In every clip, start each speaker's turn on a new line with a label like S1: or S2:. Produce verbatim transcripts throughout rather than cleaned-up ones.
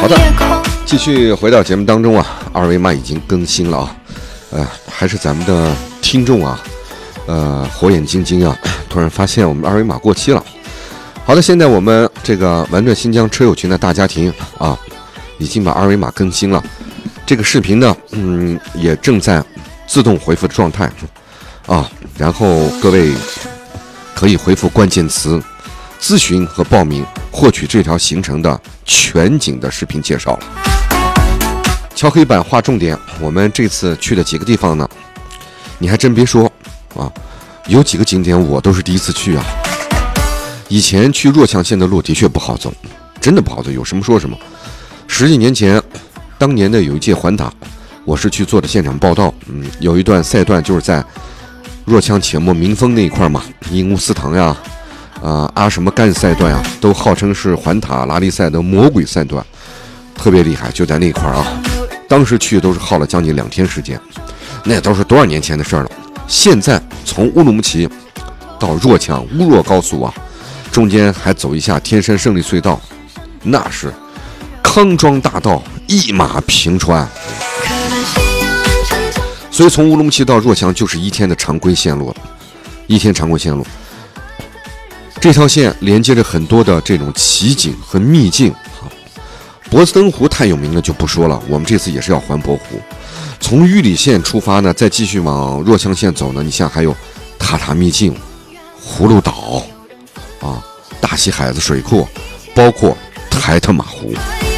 S1: 好的，继续回到节目当中啊，二维码已经更新了啊，呃，还是咱们的听众啊，呃，火眼金睛啊，突然发现我们二维码过期了。好的，现在我们这个玩转新疆车友群的大家庭啊，已经把二维码更新了。这个视频呢，嗯，也正在自动回复的状态啊，然后各位可以回复关键词咨询和报名，获取这条行程的全景的视频介绍了。敲黑板画重点，我们这次去的几个地方呢，你还真别说啊，有几个景点我都是第一次去啊。以前去若羌县的路的确不好走，真的不好走，有什么说什么。十几年前，当年的有一届环塔，我是去做的现场报道，嗯，有一段赛段就是在若羌且末民丰那一块嘛，英乌斯堂呀，啊阿什么干赛段呀，都号称是环塔拉力赛的魔鬼赛段，特别厉害，就在那一块啊。当时去都是耗了将近两天时间，那都是多少年前的事了。现在从乌鲁木齐到若羌乌若高速啊，中间还走一下天山胜利隧道，那是康庄大道一马平川。所以从乌鲁木齐到若羌就是一天的常规线路了，一天常规线路。这条线连接着很多的这种奇景和秘境。博斯登湖太有名了就不说了，我们这次也是要环博湖。从玉里县出发呢，再继续往若羌县走呢，你像还有塔塔秘境、葫芦岛啊、大西海子水库，包括台特马湖，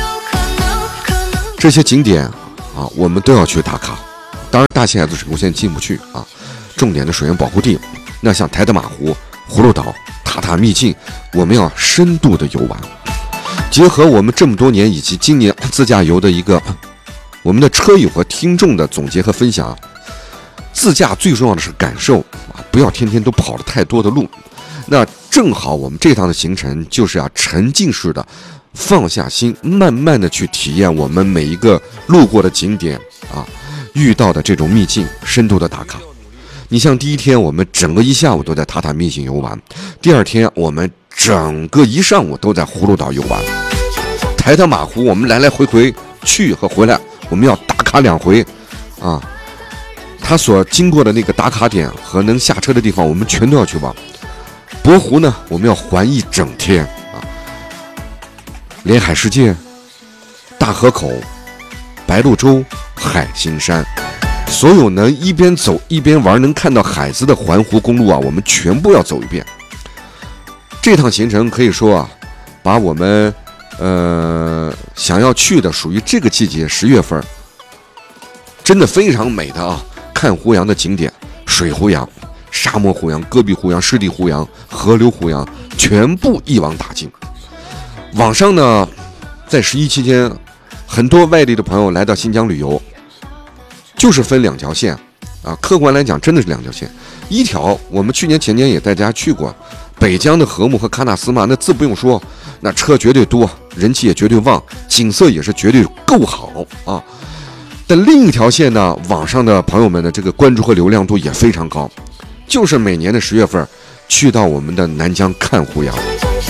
S1: 这些景点啊，我们都要去打卡。当然，大西海子水库现在进不去啊，重点的水源保护地。那像台特马湖、葫芦岛、塔塔秘境，我们要深度的游玩。结合我们这么多年以及今年自驾游的一个我们的车友和听众的总结和分享，自驾最重要的是感受啊，不要天天都跑了太多的路。那正好我们这趟的行程就是要沉浸式的放下心，慢慢的去体验我们每一个路过的景点啊，遇到的这种秘境，深度的打卡。你像第一天我们整个一下午都在塔塔秘境游玩，第二天我们整个一上午都在葫芦岛游玩。台特马湖我们来来回回去和回来，我们要打卡两回啊。他所经过的那个打卡点和能下车的地方，我们全都要去玩。博湖呢，我们要环一整天啊。连海世界、大河口、白鹭洲、海心山，所有能一边走一边玩能看到海子的环湖公路啊，我们全部要走一遍。这趟行程可以说啊，把我们呃想要去的属于这个季节十月份，真的非常美的啊，看胡杨的景点，水胡杨、沙漠胡杨、戈壁胡杨、湿地胡杨、河流胡杨，全部一网打尽。网上呢，在十一期间，很多外地的朋友来到新疆旅游，就是分两条线啊，客观来讲真的是两条线。一条我们去年前年也带大家去过，北疆的禾木和喀纳斯嘛，那自不用说，那车绝对多，人气也绝对旺，景色也是绝对够好啊。但另一条线呢，网上的朋友们的这个关注和流量度也非常高，就是每年的十月份去到我们的南疆看胡杨。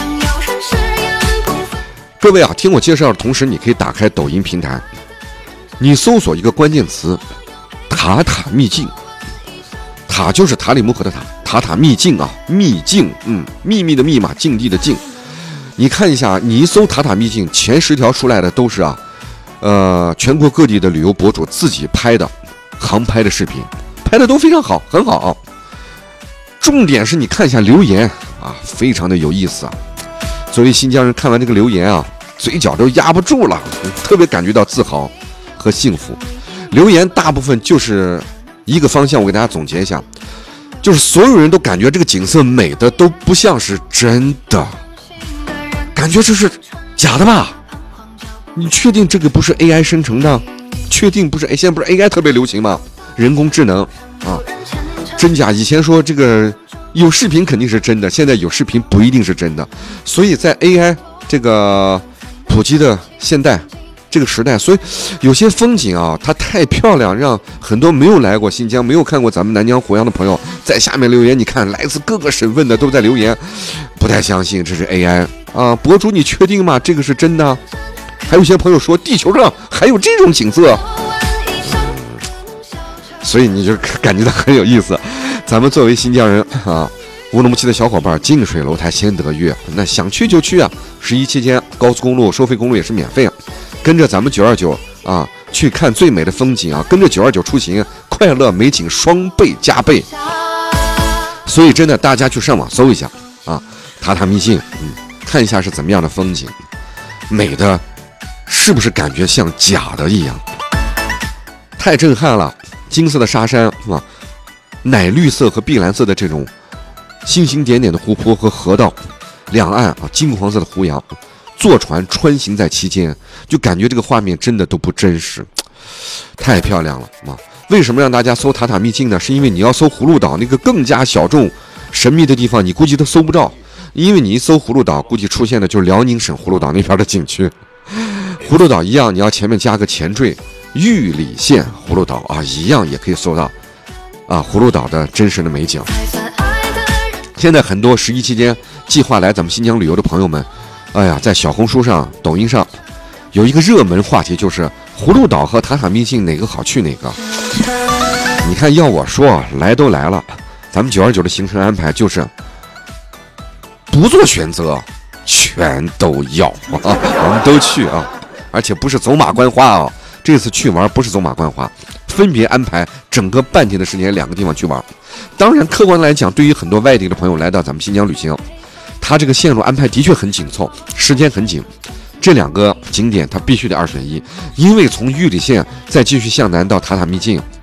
S1: 各位啊，听我介绍的同时，你可以打开抖音平台，你搜索一个关键词塔塔秘境，塔就是塔里木河的塔，塔塔秘境啊，秘境，嗯，秘密的密码，境地的境。你看一下，你一搜塔塔秘境，前十条出来的都是啊，呃，全国各地的旅游博主自己拍的航拍的视频，拍的都非常好，很好。重点是你看一下留言啊，非常的有意思啊。作为新疆人，看完这个留言啊，嘴角都压不住了，特别感觉到自豪和幸福。留言大部分就是一个方向，我给大家总结一下，就是所有人都感觉这个景色美的都不像是真的，感觉这是假的吧？你确定这个不是 A I 生成的？确定不是？哎，现在不是 A I 特别流行吗？人工智能啊，真假？以前说这个有视频肯定是真的，现在有视频不一定是真的。所以在 A I 这个普及的现代这个时代，所以有些风景啊，它太漂亮，让很多没有来过新疆、没有看过咱们南疆胡杨的朋友在下面留言。你看，来自各个省份的都在留言，不太相信这是 A I 啊，博主你确定吗？这个是真的？ 还有些朋友说地球上还有这种景色，所以你就感觉到很有意思。咱们作为新疆人啊，乌鲁木齐的小伙伴，近水楼台先得月，那想去就去啊！十一期间，高速公路、收费公路也是免费啊，跟着咱们九二九啊去看最美的风景啊，跟着九二九出行，快乐美景双倍加倍。所以真的，大家去上网搜一下啊，塔塔秘境，嗯，看一下是怎么样的风景，美的是不是感觉像假的一样？太震撼了！金色的沙山啊，奶绿色和碧蓝色的这种星星点点的湖泊和河道，两岸啊金黄色的湖洋，坐船穿行在其间，就感觉这个画面真的都不真实，太漂亮了啊！为什么让大家搜塔塔秘境呢？是因为你要搜葫芦岛那个更加小众神秘的地方，你估计都搜不着，因为你一搜葫芦岛，估计出现的就是辽宁省葫芦岛那边的景区。葫芦岛一样，你要前面加个前缀，玉里县葫芦岛啊，一样也可以搜到啊葫芦岛的真实的美景。现在很多十一期间计划来咱们新疆旅游的朋友们，哎呀，在小红书上、抖音上有一个热门话题，就是葫芦岛和塔塔秘境哪个好去哪个。你看，要我说，来都来了，咱们九二九的行程安排就是不做选择，全都要啊，我们都去啊，而且不是走马观花啊。这次去玩不是走马观花，分别安排整个半天的时间，两个地方去玩。当然，客观来讲，对于很多外地的朋友来到咱们新疆旅行，他这个线路安排的确很紧凑，时间很紧。这两个景点他必须得二选一，因为从玉里县再继续向南到塔塔秘境，